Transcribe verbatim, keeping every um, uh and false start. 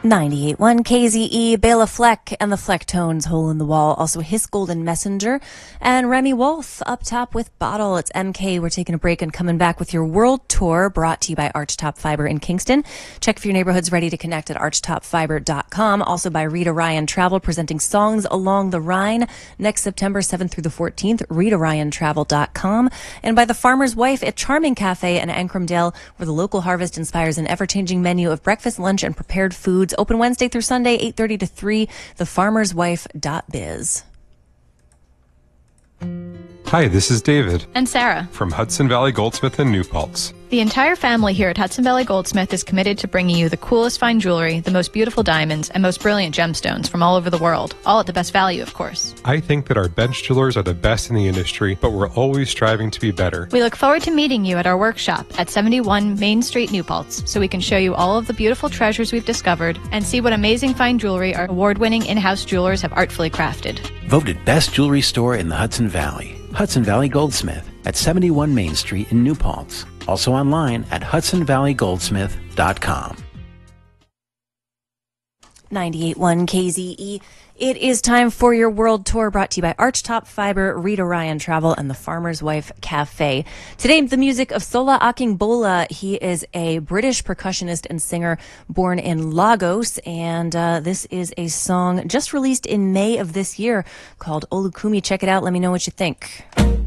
ninety-eight point one K Z E, Bela Fleck and the Flecktones, Hole in the Wall. Also His Golden Messenger and Remy Wolf up top with Bottle. It's M K. We're taking a break and coming back with your world tour brought to you by Archtop Fiber in Kingston. Check if your neighborhood's ready to connect at archtop fiber dot com. Also by Rita Ryan Travel, presenting Songs Along the Rhine next September seventh through the fourteenth, rita ryan travel dot com. And by The Farmer's Wife at Charming Cafe in Ancrumdale, where the local harvest inspires an ever-changing menu of breakfast, lunch, and prepared foods. Open Wednesday through Sunday, eight thirty to three, the farmers wife dot biz. Hi, this is David. And Sarah. From Hudson Valley Goldsmith in New Paltz. The entire family here at Hudson Valley Goldsmith is committed to bringing you the coolest fine jewelry, the most beautiful diamonds, and most brilliant gemstones from all over the world, all at the best value, of course. I think that our bench jewelers are the best in the industry, but we're always striving to be better. We look forward to meeting you at our workshop at seventy-one Main Street, New Paltz, so we can show you all of the beautiful treasures we've discovered and see what amazing fine jewelry our award-winning in-house jewelers have artfully crafted. Voted best jewelry store in the Hudson Valley. Hudson Valley Goldsmith at seventy-one Main Street in New Paltz. Also online at hudson valley goldsmith dot com. ninety-eight point one K Z E. It is time for your world tour brought to you by Archtop Fiber, Rita Ryan Travel, and the Farmer's Wife Cafe. Today, the music of Sola Akingbola. He is a British percussionist and singer born in Lagos, and uh, this is a song just released in May of this year called Olukumi. Check it out. Let me know what you think.